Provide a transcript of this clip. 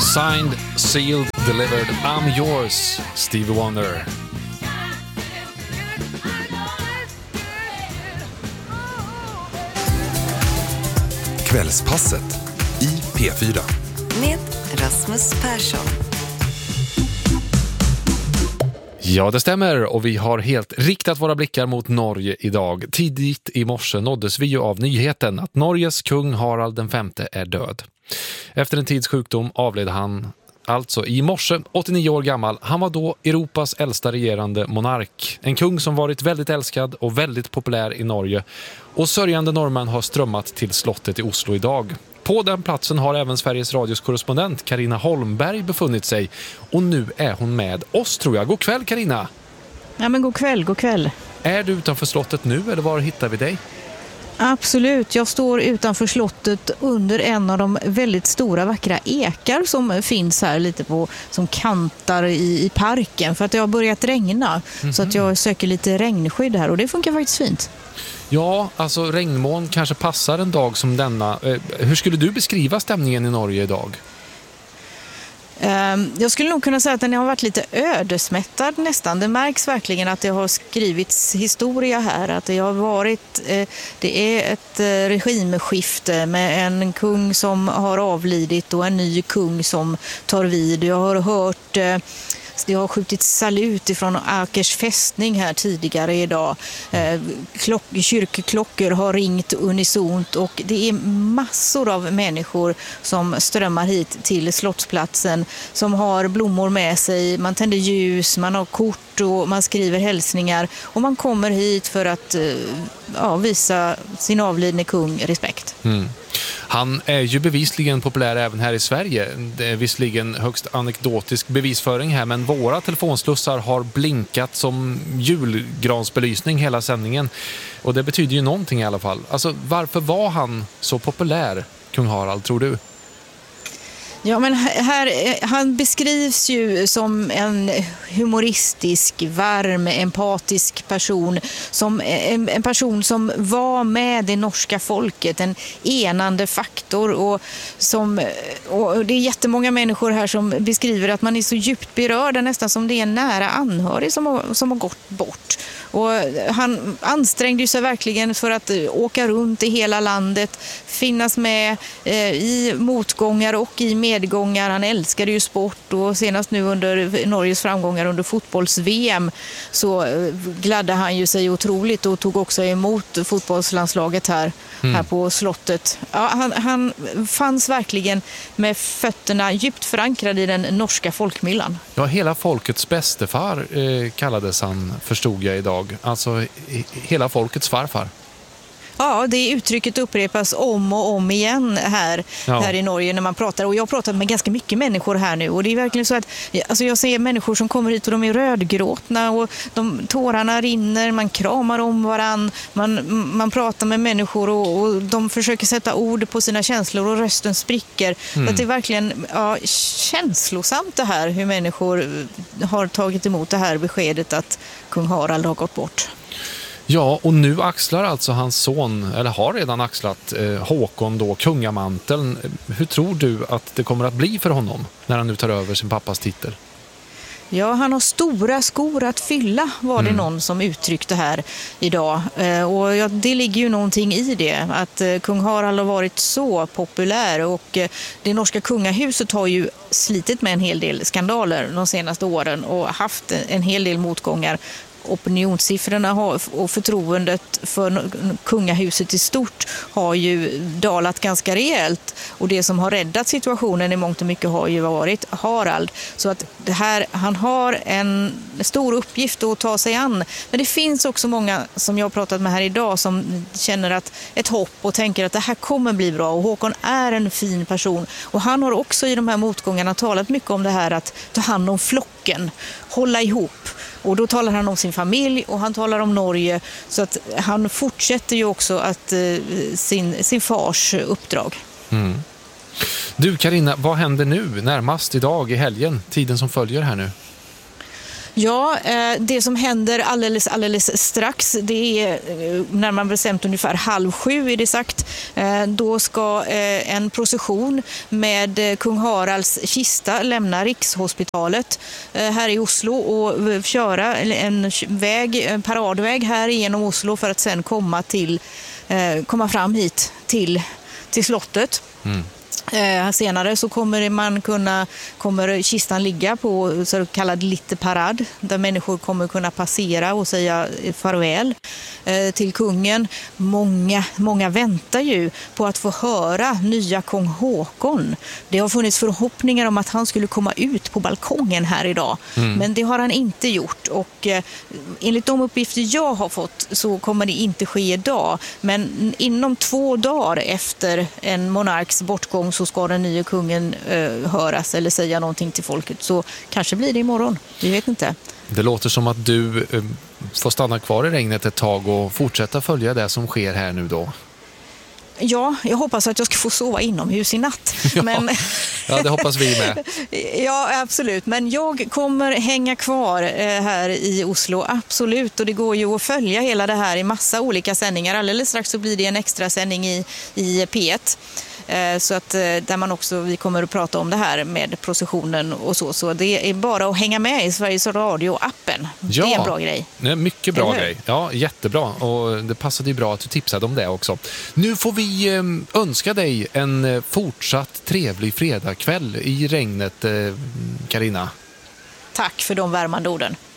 Signed, sealed, delivered, I'm yours, Stevie Wonder. Kvällspasset i P4 med Rasmus Persson. Ja, det stämmer, och vi har helt riktat våra blickar mot Norge idag. Tidigt i morse nåddes vi ju av nyheten att Norges kung Harald den femte är död. Efter en tids sjukdom avled han alltså i morse, 89 år gammal. Han var då Europas äldsta regerande monark. En kung som varit väldigt älskad och väldigt populär i Norge. Och sörjande norrmän har strömmat till slottet i Oslo idag. På den platsen har även Sveriges radios korrespondent Carina Holmberg befunnit sig. Och nu är hon med oss, tror jag. God kväll, Carina! Ja, men god kväll. Är du utanför slottet nu, eller var hittar vi dig? Absolut, jag står utanför slottet under en av de väldigt stora vackra ekar som finns här lite på, som kantar i parken, för att det har börjat regna. Så att jag söker lite regnskydd här, och det funkar faktiskt fint. Ja, alltså regnmoln kanske passar en dag som denna. Hur skulle du beskriva stämningen i Norge idag? Jag skulle nog kunna säga att den har varit lite ödesmättad nästan. Det märks verkligen att det har skrivits historia här. Att det har varit, det är ett regimskifte med en kung som har avlidit och en ny kung som tar vid. Jag har hört... Det har skjutit salut ifrån Akers fästning här tidigare idag. Kyrkklockor har ringt unisont, och det är massor av människor som strömmar hit till slottsplatsen, som har blommor med sig. Man tänder ljus, man har kort och man skriver hälsningar, och man kommer hit för att visa sin avlidne kung respekt. Han är ju bevisligen populär även här i Sverige. Det är visserligen högst anekdotisk bevisföring här, men våra telefonslussar har blinkat som julgransbelysning hela sändningen. Och det betyder ju någonting i alla fall. Alltså, varför var han så populär, kung Harald, tror du? Ja, men han beskrivs ju som en humoristisk, varm, empatisk person. Som en person som var med det norska folket, en enande faktor. Och det är jättemånga människor här som beskriver att man är så djupt berörd, nästan som det är en nära anhörig som har gått bort. Och han ansträngde sig verkligen för att åka runt i hela landet, finnas med i motgångar och i medgångar. Han älskade ju sport, och senast nu under Norges framgångar under fotbolls-VM så gladde han ju sig otroligt och tog också emot fotbollslandslaget här på slottet. Ja, han fanns verkligen med fötterna djupt förankrade i den norska folkmyllan. Ja, hela folkets bästefar kallades han, förstod jag idag. Alltså hela folkets farfar. Ja, det uttrycket upprepas om och om igen här i Norge när man pratar. Och jag har pratat med ganska mycket människor här nu. Och det är verkligen så att jag ser människor som kommer hit och de är rödgråtna och tårarna rinner, man kramar om varann. Man pratar med människor och de försöker sätta ord på sina känslor och rösten spricker. Så att det är verkligen känslosamt det här, hur människor har tagit emot det här beskedet att kung Harald har gått bort. Ja, och nu axlar alltså hans son, eller har redan axlat Håkon då, kungamanteln. Hur tror du att det kommer att bli för honom när han nu tar över sin pappas titel? Ja, han har stora skor att fylla, var det någon som uttryckte här idag. Och det ligger ju någonting i det, att kung Harald har varit så populär, och det norska kungahuset har ju slitit med en hel del skandaler de senaste åren och haft en hel del motgångar. Opinionssiffrorna och förtroendet för kungahuset i stort har ju dalat ganska rejält, och det som har räddat situationen i mångt och mycket har ju varit Harald. Så att han har en stor uppgift att ta sig an. Men det finns också många som jag har pratat med här idag som känner att ett hopp och tänker att det här kommer bli bra, och Håkon är en fin person, och han har också i de här motgångarna talat mycket om det här att ta hand om flocken, hålla ihop. Och då talar han om sin familj och han talar om Norge, så att han fortsätter ju också att sin fars uppdrag. Du Carina, vad händer nu närmast idag i helgen, tiden som följer här nu? Ja, det som händer alldeles strax, det är närmare bestämt ungefär 6:30 är det sagt. Då ska en procession med kung Haralds kista lämna Rikshospitalet här i Oslo och köra en paradväg här genom Oslo för att sen komma fram hit till slottet. Senare så kommer kistan ligga på så kallad lite parad där människor kommer kunna passera och säga farväl till kungen. Många väntar ju på att få höra nya kung Håkon. Det har funnits förhoppningar om att han skulle komma ut på balkongen här idag, men det har han inte gjort, och enligt de uppgifter jag har fått så kommer det inte ske idag, men inom 2 dagar efter en monarks bortgång så ska den nya kungen höras eller säga någonting till folket, så kanske blir det imorgon, vi vet inte. Det låter som att du får stanna kvar i regnet ett tag och fortsätta följa det som sker här nu då. Ja, jag hoppas att jag ska få sova inomhus i natt. Ja, det hoppas vi med. Ja, absolut. Men jag kommer hänga kvar här i Oslo, absolut. Och det går ju att följa hela det här i massa olika sändningar. Alldeles strax så blir det en extra sändning i P1. Så att där vi kommer att prata om det här med processionen och så det är bara att hänga med i Sveriges Radio-appen. Ja, det är en bra grej. Det är en mycket bra grej. Ja, jättebra. Och det passade ju bra att du tipsade om det också. Nu får vi önska dig en fortsatt trevlig fredagkväll i regnet, Carina. Tack för de värmande orden.